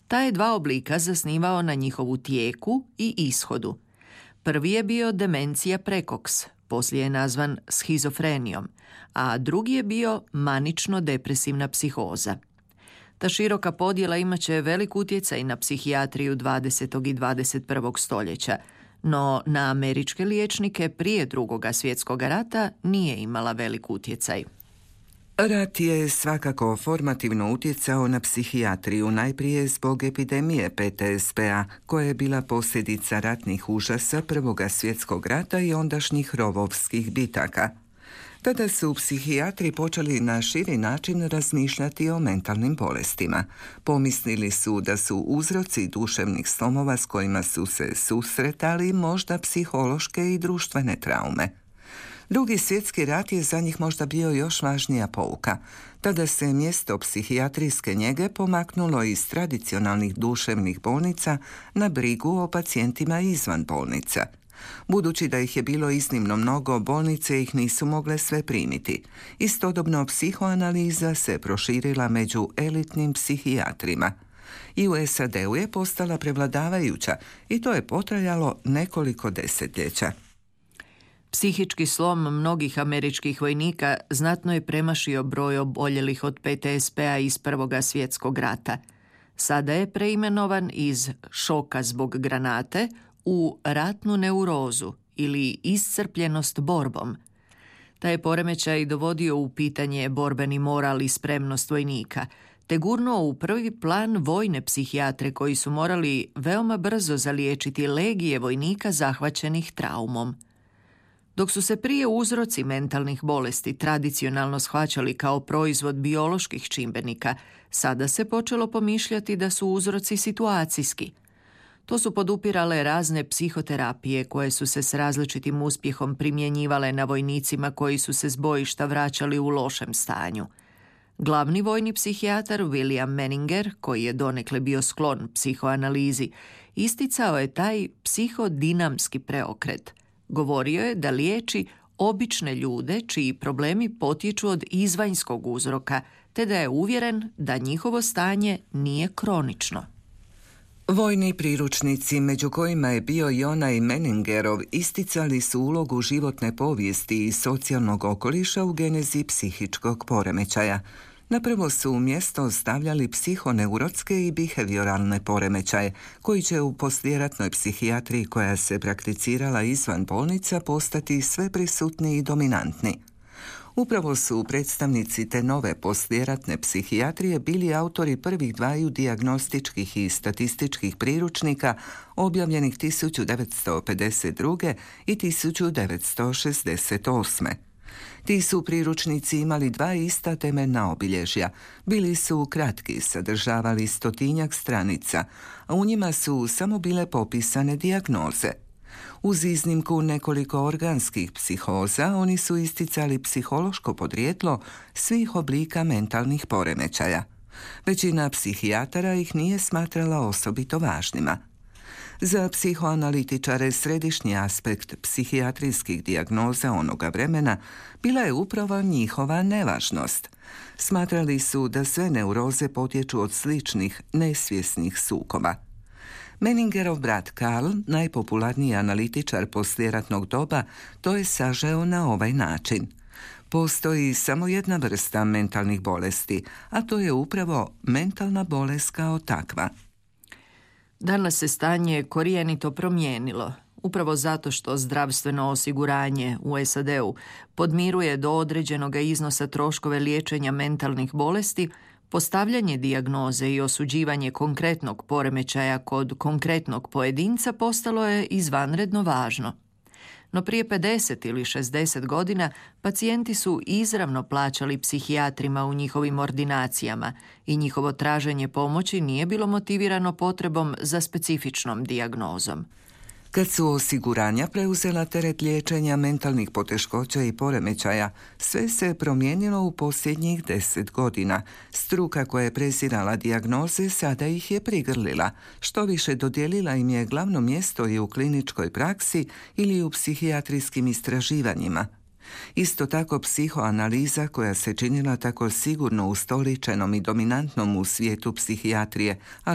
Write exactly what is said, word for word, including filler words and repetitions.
Ta je dva oblika zasnivao na njihovu tijeku i ishodu. Prvi je bio demencija precox, poslije je nazvan schizofrenijom, a drugi je bio manično-depresivna psihoza. Ta široka podjela imat će velik utjecaj na psihijatriju dvadesetog i dvadeset prvog stoljeća, no na američke liječnike prije Drugoga svjetskog rata nije imala velik utjecaj. Rat je svakako formativno utjecao na psihijatriju, najprije zbog epidemije P T S P-a, koja je bila posljedica ratnih užasa Prvoga svjetskog rata i ondašnjih rovovskih bitaka. Tada su psihijatri počeli na širi način razmišljati o mentalnim bolestima. Pomislili su da su uzroci duševnih slomova s kojima su se susretali možda psihološke i društvene traume. Drugi svjetski rat je za njih možda bio još važnija pouka. Tada se mjesto psihijatrijske njege pomaknulo iz tradicionalnih duševnih bolnica na brigu o pacijentima izvan bolnica. Budući da ih je bilo iznimno mnogo, bolnice ih nisu mogle sve primiti. Istodobno psihoanaliza se proširila među elitnim psihijatrima. I u S A D-u je postala prevladavajuća i to je potrajalo nekoliko desetljeća. Psihički slom mnogih američkih vojnika znatno je premašio broj oboljelih od P T S P-a iz Prvoga svjetskog rata. Sada je preimenovan iz šoka zbog granate u ratnu neurozu ili iscrpljenost borbom. Taj je poremećaj dovodio u pitanje borbeni moral i spremnost vojnika, te gurnuo u prvi plan vojne psihijatre koji su morali veoma brzo zaliječiti legije vojnika zahvaćenih traumom. Dok su se prije uzroci mentalnih bolesti tradicionalno shvaćali kao proizvod bioloških čimbenika, sada se počelo pomišljati da su uzroci situacijski. To su podupirale razne psihoterapije koje su se s različitim uspjehom primjenjivale na vojnicima koji su se s bojišta vraćali u lošem stanju. Glavni vojni psihijatar William Menninger, koji je donekle bio sklon psihoanalizi, isticao je taj psihodinamski preokret. Govorio je da liječi obične ljude čiji problemi potječu od izvanjskog uzroka, te da je uvjeren da njihovo stanje nije kronično. Vojni priručnici, među kojima je bio i onaj Meningerov, isticali su ulogu životne povijesti i socijalnog okoliša u genezi psihičkog poremećaja. Napravo su u mjesto stavljali psihoneurotske i behavioralne poremećaje, koji će u poslijeratnoj psihijatriji koja se prakticirala izvan bolnica postati sve prisutniji i dominantni. Upravo su predstavnici te nove poslijeratne psihijatrije bili autori prvih dvaju dijagnostičkih i statističkih priručnika objavljenih tisuću devetsto pedeset druge. i tisuću devetsto šezdeset osme. Ti su priručnici imali dva ista temeljna obilježja. Bili su kratki, sadržavali stotinjak stranica, a u njima su samo bile popisane dijagnoze. Uz iznimku nekoliko organskih psihoza, oni su isticali psihološko podrijetlo svih oblika mentalnih poremećaja. Većina psihijatara ih nije smatrala osobito važnima. Za psihoanalitičare središnji aspekt psihijatrijskih dijagnoza onoga vremena bila je upravo njihova nevažnost. Smatrali su da sve neuroze potječu od sličnih, nesvjesnih sukoba. Meningerov brat Karl, najpopularniji analitičar poslijeratnog doba, to je sažeo na ovaj način. Postoji samo jedna vrsta mentalnih bolesti, a to je upravo mentalna bolest kao takva. Danas se stanje korijenito promijenilo, upravo zato što zdravstveno osiguranje u S A D-u podmiruje do određenog iznosa troškove liječenja mentalnih bolesti. Postavljanje dijagnoze i osuđivanje konkretnog poremećaja kod konkretnog pojedinca postalo je izvanredno važno. No prije pedeset ili šezdeset godina pacijenti su izravno plaćali psihijatrima u njihovim ordinacijama i njihovo traženje pomoći nije bilo motivirano potrebom za specifičnom dijagnozom. Kad su osiguranja preuzela teret liječenja mentalnih poteškoća i poremećaja, sve se promijenilo u posljednjih deset godina. Struka koja je prezirala dijagnoze sada ih je prigrlila, što više dodijelila im je glavno mjesto i u kliničkoj praksi ili u psihijatrijskim istraživanjima. Isto tako psihoanaliza koja se činila tako sigurno ustoličenom i dominantnom u svijetu psihijatrije,